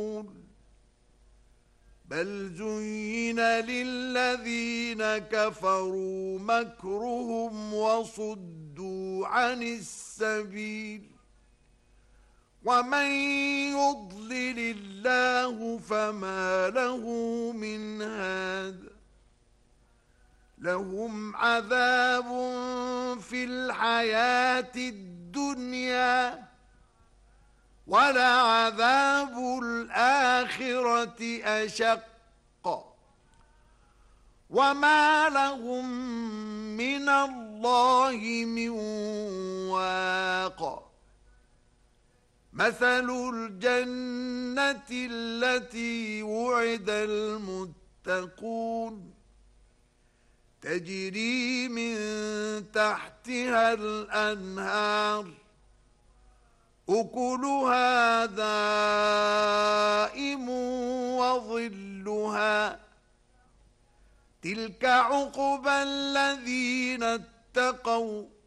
بل زين للذين كفروا مكرهم وصدوا عن السبيل ومن يضلل الله فما له من هاد لهم عذاب في الحياة الدنيا ولعذاب الآخرة أشق وما لهم من الله من واق مثل الجنة التي وعد المتقون تجري من تحتها الأنهار أكلها دائم وظلها تلك عقبى الذين اتقوا